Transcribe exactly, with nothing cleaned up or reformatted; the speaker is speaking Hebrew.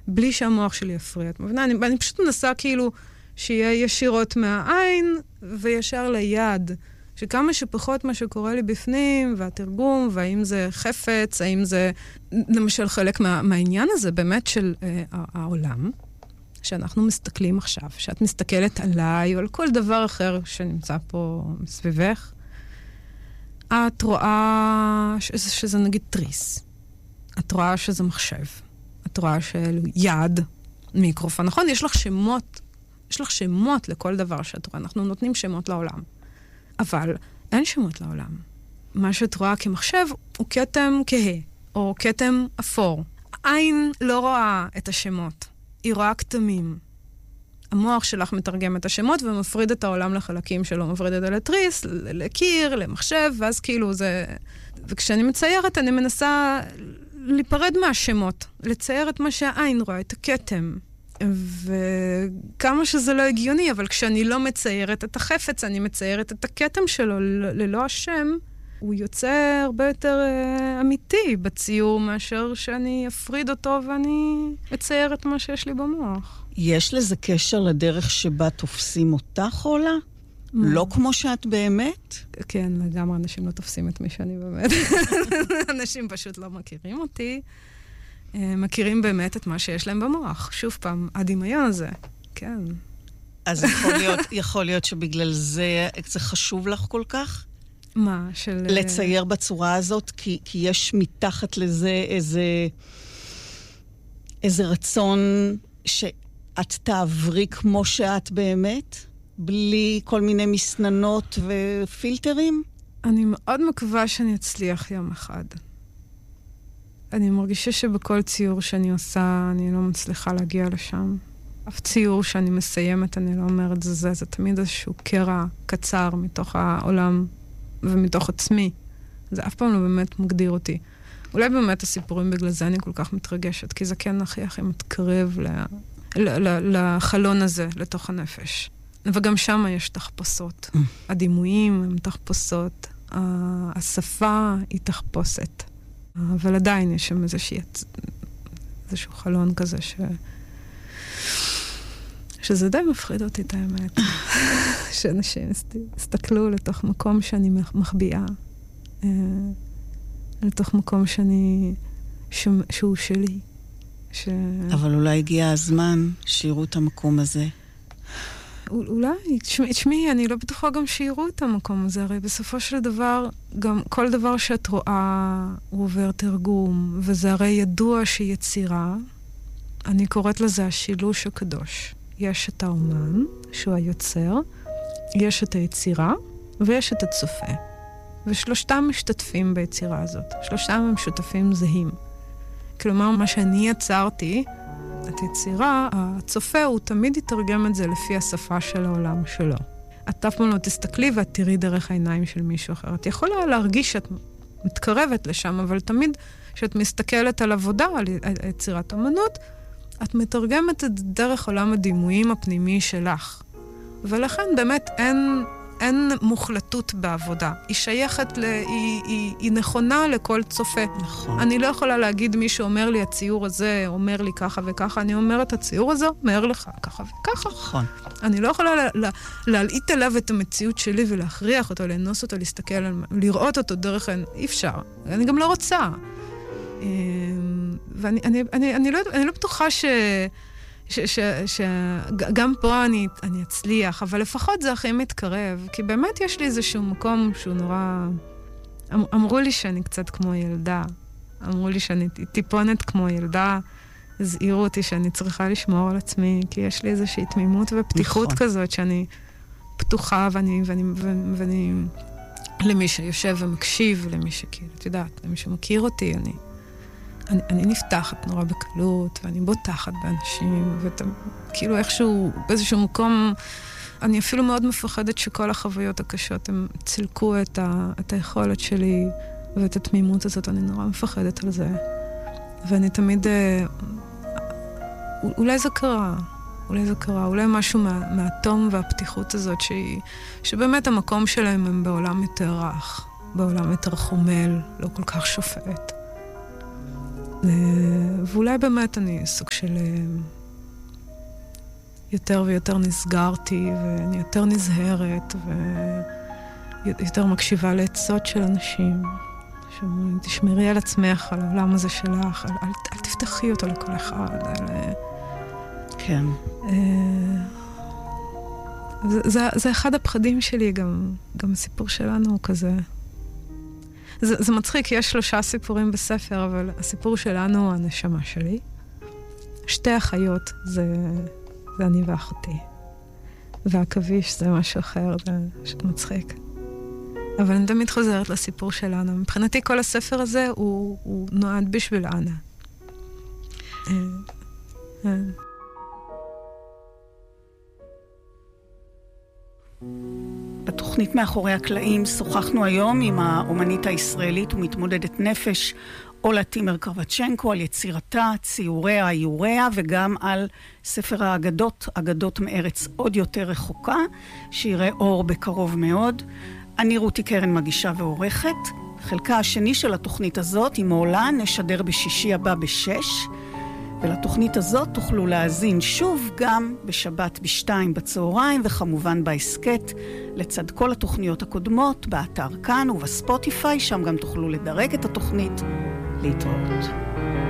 בלי שהמוח שלי יפריע. את מבינה? אני, אני פשוט מנסה כאילו שיהיה ישירות מהעין וישר ליד. שכמה שפחות מה שקורה לי בפנים, והתרגום, והאם זה חפץ, האם זה, למשל, חלק מה, מהעניין הזה באמת של אה, העולם, שאנחנו מסתכלים עכשיו, שאת מסתכלת עליי, או על כל דבר אחר שנמצא פה מסביבך, את רואה שזה, שזה נגיד טריס. את רואה שזה מחשב. את רואה של יד, מיקרופון. נכון? יש לך שמות, יש לך שמות לכל דבר שאת רואה. אנחנו נותנים שמות לעולם. אבל אין שמות לעולם. מה שאת רואה כמחשב הוא כתם כהה, או כתם אפור. העין לא רואה את השמות. היא רואה כתמים. המוח שלך מתרגם את השמות ומפריד את העולם לחלקים שלו. מפריד את הלטריס, לקיר, למחשב, ואז כאילו זה... וכשאני מציירת, אני מנסה להיפרד מהשמות. לצייר את מה שהעין רואה, את הכתם. וכמה שזה לא הגיוני, אבל כשאני לא מציירת את החפץ, אני מציירת את הכתם שלו ללא השם, הוא יוצא הרבה יותר uh, אמיתי בציור מאשר שאני אפריד אותו ואני אצייר את מה שיש לי במוח. יש לזה קשר לדרך שבה תופסים אותך, עולה? לא כמו שאת באמת? כן, לגמרי אנשים לא תופסים את מי שאני באמת. אנשים פשוט לא מכירים אותי. מכירים באמת את מה שיש להם במוח. שוב פעם, הדמיון הזה. כן. אז יכול להיות, יכול להיות שבגלל זה, זה חשוב לך כל כך? מה? של... לצייר בצורה הזאת, כי, כי יש מתחת לזה איזה, איזה רצון שאת תעברי כמו שאת באמת, בלי כל מיני מסננות ופילטרים? אני מאוד מקווה שאני אצליח יום אחד. אני מרגישה שבכל ציור שאני עושה, אני לא מצליחה להגיע לשם. אף ציור שאני מסיימת, אני לא אומרת זה זה, זה תמיד איזשהו קרע קצר מתוך העולם ומתוך עצמי. זה אף פעם לא באמת מגדיר אותי. אולי באמת הסיפורים בגלל זה אני כל כך מתרגשת, כי זה כן הכי הכי מתקרב ל... ל... ל... לחלון הזה, לתוך הנפש. וגם שם יש תחפושות. הדימויים הם תחפושות. השפה היא תחפושת. אבל עדיין יש שם איזושהי, איזשהו חלון כזה ש... שזה די מפחיד אותי את האמת. שאנשים הסתכלו לתוך מקום שאני מחביאה. לתוך מקום שאני... ש... שהוא שלי. ש... אבל אולי הגיע הזמן שיראו את המקום הזה. אולי, תשמעי, אני לא בטוחה גם שיראו את המקום הזה, הרי בסופו של דבר, גם כל דבר שאת רואה הוא עובר תרגום, וזה הרי ידוע שיצירה, אני קוראת לזה השילוש הקדוש. יש את האומן, שהוא היוצר, יש את היצירה, ויש את הצופה. ושלושתם משתתפים ביצירה הזאת. שלושתם הם שותפים זהים. כלומר, מה שאני יצרתי, את יצירה, הצופה הוא תמיד יתרגם את זה לפי השפה של העולם שלו. את אף פעם לא תסתכלי ואת תראי דרך העיניים של מישהו אחר. את יכולה להרגיש שאת מתקרבת לשם, אבל תמיד כשאת מסתכלת על עבודה, על יצירת אמנות, את מתרגמת את דרך עולם הדימויים הפנימי שלך. ולכן באמת אין, אין מוחלטות בעבודה. היא שייכת, ל, היא, היא, היא נכונה לכל צופה. נכון. אני לא יכולה להגיד, מי שאומר לי, הציור הזה אומר לי ככה וככה, אני אומרת, הציור הזה אומר לך ככה וככה. נכון. אני לא יכולה לה, לה, להלעיט עליו את המציאות שלי ולהכריח אותו, לאנוס אותו, להסתכל על, לראות אותו דרך, אי אפשר. אני גם לא רוצה. ואני אני, אני, אני לא, אני לא בטוחה ש... שגם פה אני, אני אצליח, אבל לפחות זה הכי מתקרב, כי באמת יש לי איזשהו מקום שהוא נורא... אמ, אמרו לי שאני קצת כמו ילדה, אמרו לי שאני טיפונת כמו ילדה, הזהירו אותי שאני צריכה לשמור על עצמי, כי יש לי איזושהי תמימות ופתיחות נכון. כזאת, שאני פתוחה ואני, ואני, ואני, ואני למי שיושב ומקשיב, למי שכאילו, את יודעת, למי שמכיר אותי, אני... אני, אני נפתחת נורא בקלות, ואני בוטחת באנשים, וכאילו איכשהו, באיזשהו מקום, אני אפילו מאוד מפחדת שכל החוויות הקשות, הם צילקו את, ה, את היכולת שלי, ואת התמימות הזאת, אני נורא מפחדת על זה. ואני תמיד, אולי זה קרה, אולי זה קרה, אולי משהו מה, מהתום והפתיחות הזאת, שהיא, שבאמת המקום שלהם הם בעולם יותר רך, בעולם יותר חומל, לא כל כך שופט. ואולי באמת אני סוג של... יותר ויותר נסגרתי, ואני יותר נזהרת, ויותר מקשיבה לעצות של אנשים. תשמרי על עצמך, על העולם הזה שלך, אל, אל, אל תפתחי אותו לכל אחד. אל... כן. זה, זה, זה אחד הפחדים שלי, גם, גם הסיפור שלנו הוא כזה. זה, זה מצחיק, יש שלושה סיפורים בספר, אבל הסיפור שלנו הוא הנשמה שלי. שתי אחיות זה, זה אני ואחותי. והכביש זה משהו אחר, זה מצחיק. אבל אני תמיד חוזרת לסיפור שלנו. מבחינתי כל הספר הזה הוא, הוא נועד בשביל אנה. בתוכנית מאחורי הקלעים שוחחנו היום עם האומנית הישראלית ומתמודדת נפש אולה טימר קרבצ'נקו על יצירתה, ציוריה, איוריה וגם על ספר האגדות, אגדות מארץ עוד יותר רחוקה, שיראה אור בקרוב מאוד. אני רותי קרן מגישה ועורכת. חלקה השני של התוכנית הזאת עם עולה נשדר בשישי הבא בשש, ולתוכנית הזאת תוכלו להאזין שוב גם בשבת בשתיים בצהריים, וכמובן בהסקט לצד כל התוכניות הקודמות באתר כאן ובספוטיפיי, שם גם תוכלו לדרג את התוכנית. להתראות.